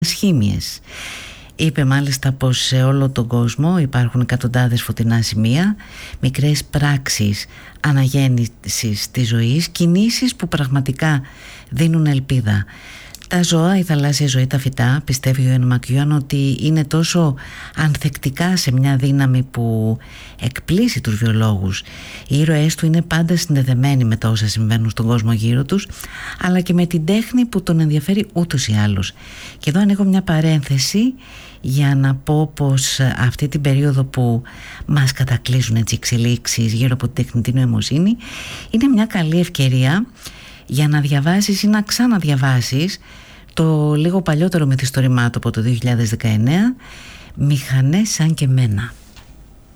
σχήμιες. Είπε μάλιστα πως σε όλο τον κόσμο υπάρχουν εκατοντάδες φωτεινά σημεία, μικρές πράξεις αναγέννησης της ζωής, κινήσεις που πραγματικά δίνουν ελπίδα. Τα ζώα, η θαλάσσια ζωή, τα φυτά, πιστεύει ο Ιαν Μακιούαν, ότι είναι τόσο ανθεκτικά σε μια δύναμη που εκπλήσει τους βιολόγους. Οι ήρωές του είναι πάντα συνδεδεμένοι με τα όσα συμβαίνουν στον κόσμο γύρω τους, αλλά και με την τέχνη που τον ενδιαφέρει ούτως ή άλλως. Και εδώ ανοίγω μια παρένθεση για να πω πως αυτή την περίοδο που μας κατακλείζουν έτσι εξελίξεις γύρω από την τεχνητή νοημοσύνη, είναι μια καλή ευκαιρία για να διαβάσεις ή να ξαναδιαβάσεις το λίγο παλιότερο μυθιστόρημά του από το 2019, «Μηχανές σαν και μένα».